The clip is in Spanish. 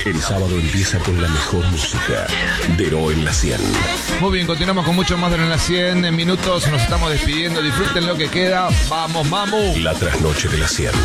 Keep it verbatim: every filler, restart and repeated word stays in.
El sábado empieza con la mejor música. Dero en la cien. Muy bien, continuamos con mucho más de en la cien. En minutos nos estamos despidiendo. Disfruten lo que queda. Vamos, mamu. La trasnoche de la cien.